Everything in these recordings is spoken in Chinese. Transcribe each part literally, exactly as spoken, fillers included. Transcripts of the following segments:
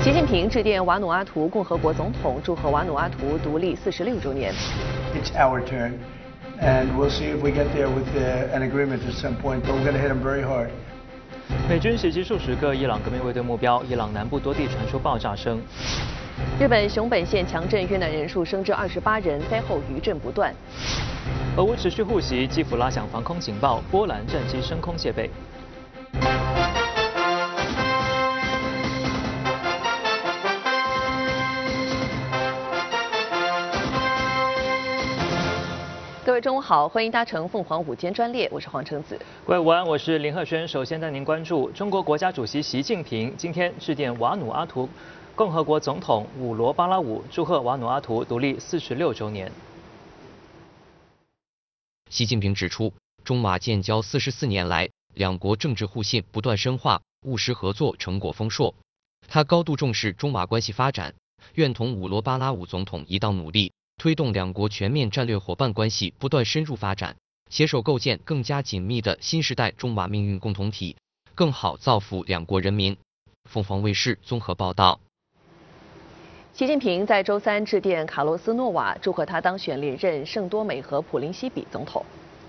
习近平致电瓦努阿图共和国总统，祝贺瓦努阿图独立四十六周年。 It's our turn, and we'll see if we get there with uh, an agreement at some point. But we're going to hit them very hard. 美军袭击数十个伊朗革命卫队目标，伊朗南部多地传出爆炸声。 日本熊本县强震遇难人数升至二十八人，灾后余震不断。 俄乌持续互袭，基辅拉响防空警报，波兰战机升空戒备。 各位中午好，欢迎搭乘凤凰午间专列，我是黄橙子。 各位午安，我是林鹤轩。首先带您关注中国国家主席习近平今天致电瓦努阿图共和国总统伍罗巴拉武，祝贺瓦努阿图独立四十六周年。 习近平指出，中瓦建交四十四年来，两国政治互信不断深化，务实合作成果丰硕。他高度重视中瓦关系发展，愿同伍罗巴拉武总统一道努力，推动两国全面战略伙伴关系不断深入发展，携手构建更加紧密的新时代中瓦命运共同体，更好造福两国人民。凤凰卫视综合报道。 习近平在周三致电卡洛斯诺瓦，祝贺他当选连任圣多美和普林西比总统。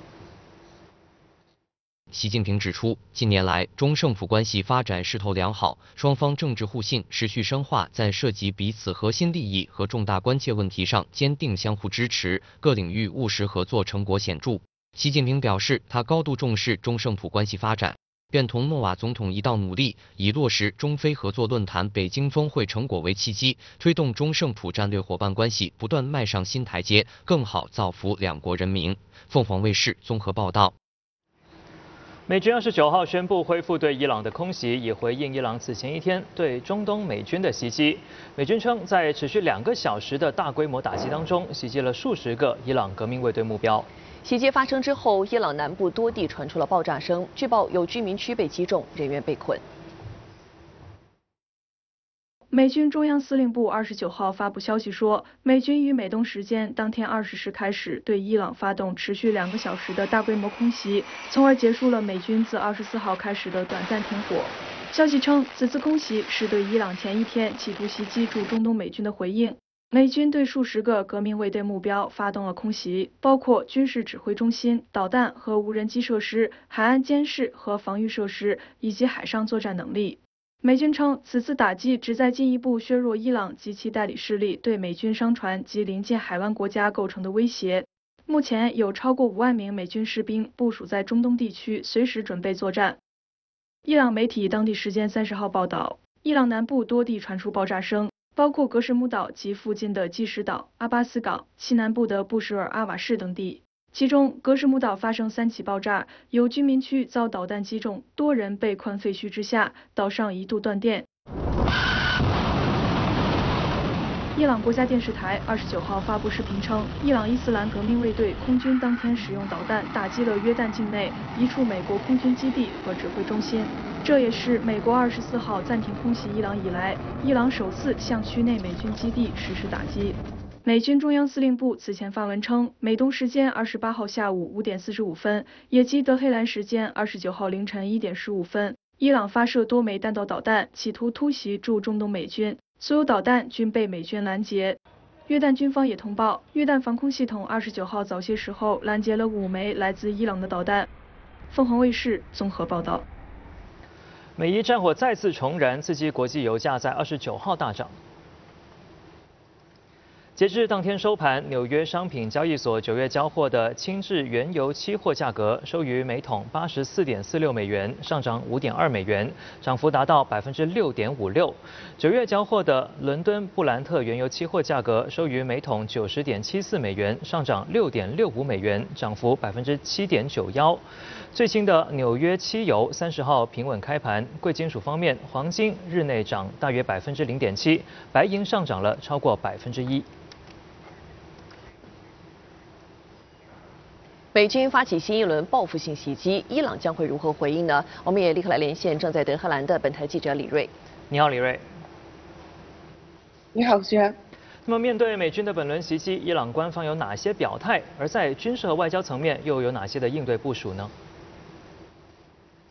习近平指出，近年来中圣普关系发展势头良好，双方政治互信持续深化，在涉及彼此核心利益和重大关切问题上坚定相互支持，各领域务实合作成果显著。习近平表示，他高度重视中圣普关系发展，愿同诺瓦总统一道努力，以落实中非合作论坛北京峰会成果为契机，推动中圣普战略伙伴关系不断迈上新台阶，更好造福两国人民。凤凰卫视综合报道。 美军二十九号宣布恢复对伊朗的空袭，以回应伊朗此前一天对中东美军的袭击。美军称，在持续两个小时的大规模打击当中，袭击了数十个伊朗革命卫队目标。 袭击发生之后，伊朗南部多地传出了爆炸声，据报有居民区被击中，人员被困。 美军中央司令部二十九号发布消息说，美军于美东时间当天二十时开始对伊朗发动持续两个小时的大规模空袭，从而结束了美军自二十四号开始的短暂停火。消息称，此次空袭是对伊朗前一天企图袭击驻中东美军的回应。美军对数十个革命卫队目标发动了空袭，包括军事指挥中心、导弹和无人机设施、海岸监视和防御设施以及海上作战能力。美军称，此次打击旨在进一步削弱伊朗及其代理势力对美军商船及邻近海湾国家构成的威胁。目前有超过五万名美军士兵部署在中东地区，随时准备作战。伊朗媒体当地时间三十号报道，伊朗南部多地传出爆炸声，包括格什木岛及附近的基什岛、阿巴斯港、西南部的布什尔阿瓦市等地。其中，格什木岛发生三起爆炸，有居民区遭导弹击中，多人被困废墟之下，岛上一度断电。伊朗国家电视台二十九号发布视频称，伊朗伊斯兰革命卫队空军当天使用导弹打击了约旦境内一处美国空军基地和指挥中心，这也是美国二十四号暂停空袭伊朗以来，伊朗首次向区内美军基地实施打击。美军中央司令部此前发文称，美东时间二十八号下午五点四十五分，也即德黑兰时间二十九号凌晨一点十五分，伊朗发射多枚弹道导弹，企图突袭驻中东美军，所有导弹均被美军拦截。约旦军方也通报，约旦防空系统二十九号早些时候拦截了五枚来自伊朗的导弹。凤凰卫视综合报道。 美伊战火再次重燃，刺激国际油价在二十九号大涨。截至当天收盘，纽约商品交易所九月交货的轻质原油期货价格收于每桶八十四点四六美元，上涨五点二美元，涨幅达到百分之六点五六。九月交货的伦敦布兰特原油期货价格收于每桶九十点七四美元，上涨六点六五美元，涨幅百分之七点九幺。最新的纽约期油三十号平稳开盘。贵金属方面，黄金日内涨大约百分之零点七，白银上涨了超过百分之一。 美军发起新一轮报复性袭击，伊朗将会如何回应呢？我们也立刻来连线正在德黑兰的本台记者李瑞。 你好，李瑞。 你好，轩。 那么，面对美军的本轮袭击，伊朗官方有哪些表态？而在军事和外交层面又有哪些的应对部署呢？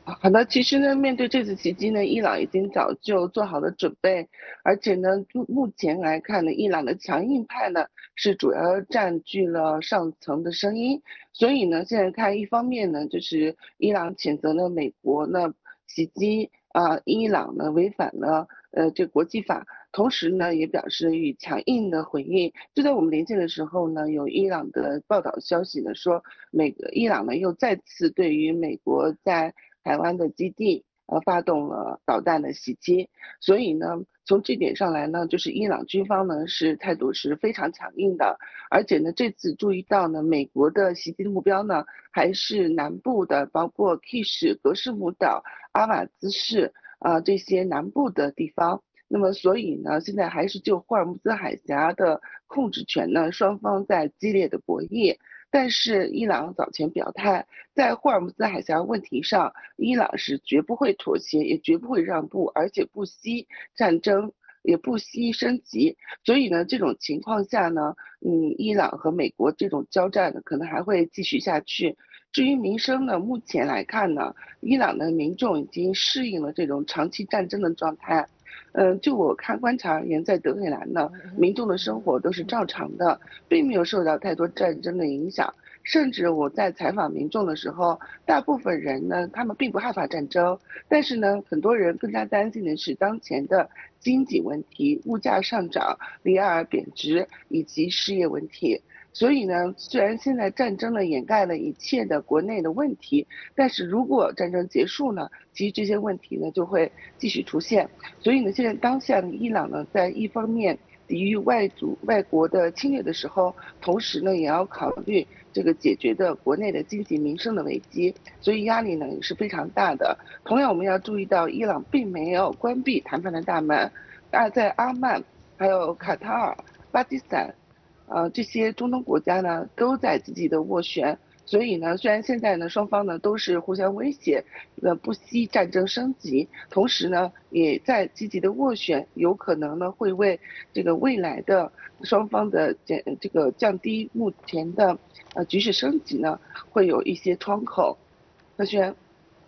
好的，其实呢，面对这次袭击呢，伊朗已经早就做好了准备，而且呢，目前来看呢，伊朗的强硬派呢是主要占据了上层的声音，所以呢，现在看一方面呢，就是伊朗谴责了美国呢袭击啊、呃，伊朗呢违反了呃这国际法。同时呢，也表示予以强硬的回应。就在我们连线的时候呢，有伊朗的报道消息呢说，美国伊朗呢又再次对于美国在台湾的基地呃发动了导弹的袭击。所以呢，从这点上来呢，就是伊朗军方呢是态度是非常强硬的，而且呢，这次注意到呢，美国的袭击目标呢还是南部的，包括 Kish 格什姆岛、阿瓦兹市啊、呃、这些南部的地方。那么，所以呢，现在还是就霍尔木兹海峡的控制权呢，双方在激烈的博弈。但是，伊朗早前表态，在霍尔木兹海峡问题上，伊朗是绝不会妥协，也绝不会让步，而且不惜战争，也不惜升级。所以呢，这种情况下呢，嗯，伊朗和美国这种交战呢，可能还会继续下去。至于民生呢，目前来看呢，伊朗的民众已经适应了这种长期战争的状态。嗯，就我看观察而言，在德黑兰呢，民众的生活都是照常的，并没有受到太多战争的影响。甚至我在采访民众的时候，大部分人呢，他们并不害怕战争，但是呢，很多人更加担心的是当前的经济问题、物价上涨、里尔贬值以及失业问题。所以呢，虽然现在战争呢掩盖了一切的国内的问题，但是如果战争结束呢，其实这些问题呢就会继续出现。所以呢，现在当下呢，伊朗呢在一方面抵御外族外国的侵略的时候，同时呢也要考虑这个解决的国内的经济民生的危机，所以压力呢也是非常大的。同样，我们要注意到，伊朗并没有关闭谈判的大门，而在阿曼、还有卡塔尔、巴基斯坦。呃，这些中东国家呢都在积极的斡旋，所以呢，虽然现在呢双方呢都是互相威胁，呃不惜战争升级，同时呢也在积极的斡旋，有可能呢会为这个未来的双方的减这个降低目前的呃局势升级呢会有一些窗口。何轩，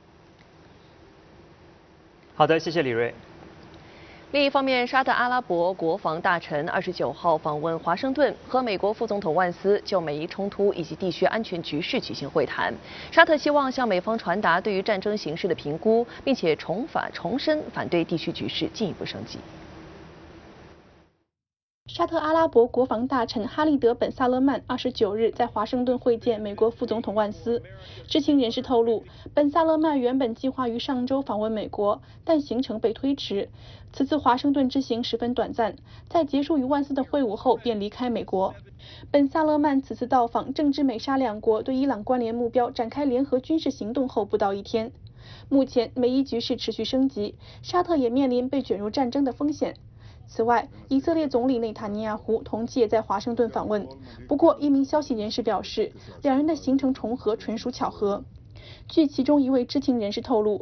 好的，谢谢李瑞。 另一方面，沙特阿拉伯国防大臣二十九号访问华盛顿，和美国副总统万斯就美伊冲突以及地区安全局势举行会谈。沙特希望向美方传达对于战争形势的评估，并且重返重申反对地区局势进一步升级。 沙特阿拉伯国防大臣哈利德·本·萨勒曼二十九日在华盛顿会见美国副总统万斯。知情人士透露，本·萨勒曼原本计划于上周访问美国，但行程被推迟。此次华盛顿之行十分短暂，在结束与万斯的会晤后便离开美国。本·萨勒曼此次到访正值美沙两国对伊朗关联目标展开联合军事行动后不到一天。目前美伊局势持续升级，沙特也面临被卷入战争的风险。此外，以色列总理内塔尼亚胡同期也在华盛顿访问。不过，一名消息人士表示，两人的行程重合纯属巧合。据其中一位知情人士透露，